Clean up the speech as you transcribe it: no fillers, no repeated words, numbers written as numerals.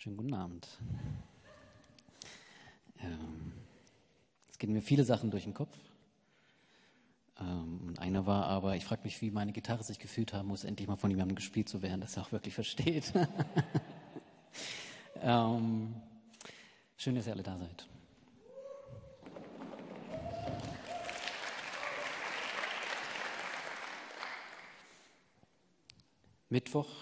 Schönen guten Abend. Es gehen mir viele Sachen durch den Kopf. Und eine war aber, ich frage mich, wie meine Gitarre sich gefühlt haben muss, endlich mal von jemandem gespielt zu werden, das er auch wirklich versteht. Schön, dass ihr alle da seid. Mittwoch